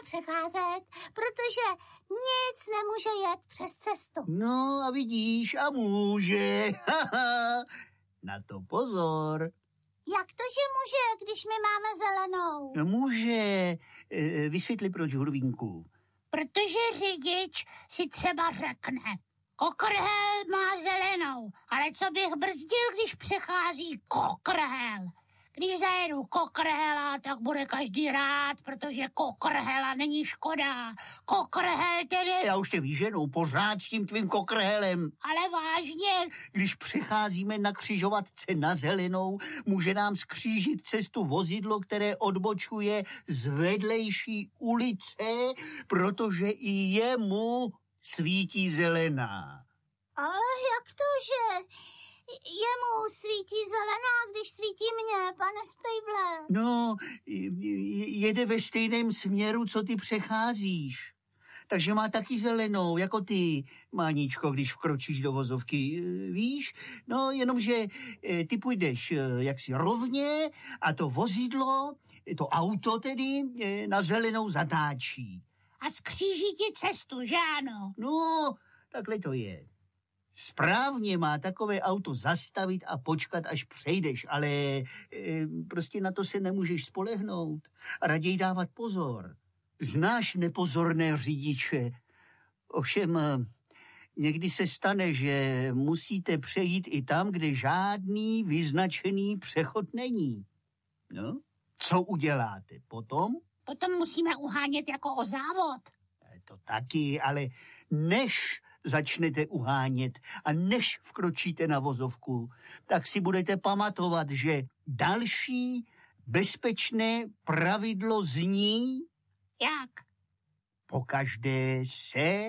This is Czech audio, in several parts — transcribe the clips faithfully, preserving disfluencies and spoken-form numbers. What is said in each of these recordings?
přecházet, protože nic nemůže jet přes cestu. No a vidíš, a může. Na to pozor. Jak to, že může, když my máme zelenou? No může. Vysvětli proč, Hurvínku. Protože řidič si třeba řekne, kokrhel má zelenou, ale co bych brzdil, když přechází kokrhel? Když zajedu kokrhela, tak bude každý rád, protože kokrhela není škoda. Kokrhel tedy... Já už tě vyženu, pořád s tím tvým kokrhelem. Ale vážně. Když přecházíme na křižovatce na zelenou, může nám skřížit cestu vozidlo, které odbočuje z vedlejší ulice, protože i jemu svítí zelená. Ale jak to, že jemu svítí zelená, když svítí mně, pane Spejble? No, jede ve stejném směru, co ty přecházíš. Takže má taky zelenou, jako ty, Máničko, když vkročíš do vozovky, víš? No, jenomže ty půjdeš jaksi rovně a to vozidlo, to auto tedy, na zelenou zatáčí. A skříží ti cestu, že ano? No, takhle to je. Správně má takové auto zastavit a počkat, až přejdeš, ale e, prostě na to se nemůžeš spolehnout. Raději dávat pozor. Znáš nepozorné řidiče. Ovšem, někdy se stane, že musíte přejít i tam, kde žádný vyznačený přechod není. No, co uděláte potom? Potom musíme uhánět jako o závod. To taky, ale než začnete uhánět a než vkročíte na vozovku, tak si budete pamatovat, že další bezpečné pravidlo zní... Jak? Pokaždé se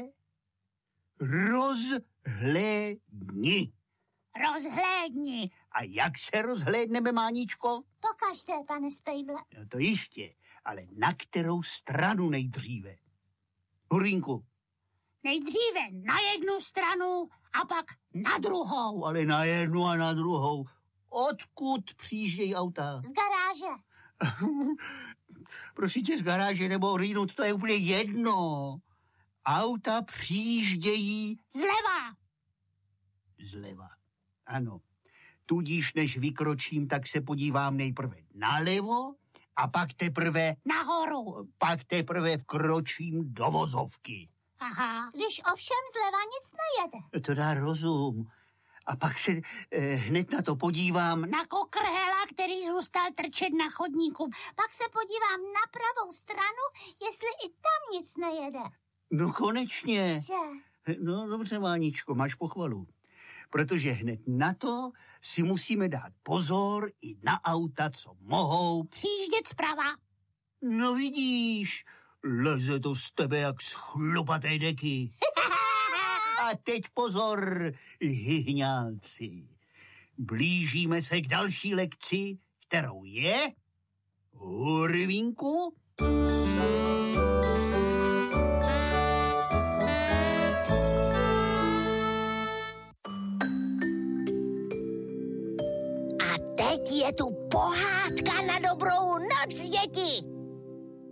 rozhlédni. Rozhlédni. A jak se rozhlédneme, Máničko? Pokaždé, pane Spejble. No to jistě, ale na kterou stranu nejdříve? Hurvínku. Nejdříve na jednu stranu a pak na druhou. Ale na jednu a na druhou. Odkud přijíždějí auta? Z garáže. Prosím tě, z garáže nebo rýnout, to je úplně jedno. Auta přijíždějí... Zleva. Zleva, ano. Tudíž než vykročím, tak se podívám nejprve nalevo a pak teprve... Nahoru. Pak teprve vkročím do vozovky. Aha. Když ovšem zleva nic nejede. To dá rozum. A pak se eh, hned na to podívám. Na kokrhela, který zůstal trčet na chodníku. Pak se podívám na pravou stranu, jestli i tam nic nejede. No konečně. Že? No dobře, Máničko, máš pochvalu. Protože hned na to si musíme dát pozor i na auta, co mohou přijíždět zprava. No vidíš, leze to z tebe jak z chlupaté deky. A teď pozor, hyhňálci. Blížíme se k další lekci, kterou je... Hurvínku? A teď je tu pohádka na dobrou noc, děti.